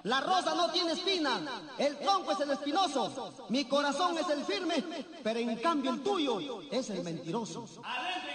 La rosa no tiene espina, el tronco es el espinoso, mi corazón es el firme, pero en cambio el tuyo es el mentiroso. ¡Adentro!